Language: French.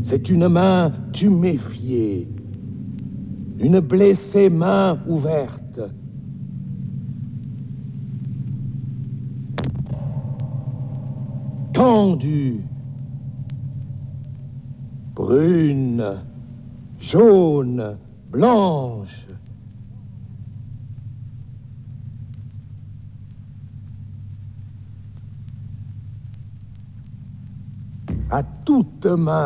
C'est une main tuméfiée, une blessée main ouverte. Tendue, brune, jaune, blanche. À toute main.